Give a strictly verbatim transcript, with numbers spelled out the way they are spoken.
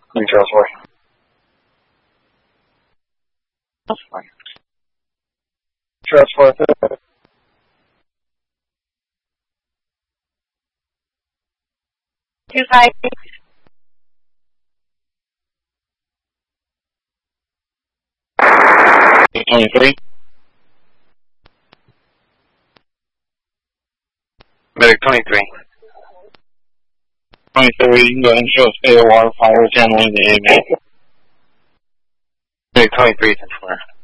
Control four. That's fine. Control four. Two five. twenty-three. Medic twenty-three. twenty-three, you can go ahead and show us A O R, fire, channeling the A M A. Medic twenty-three, ten four.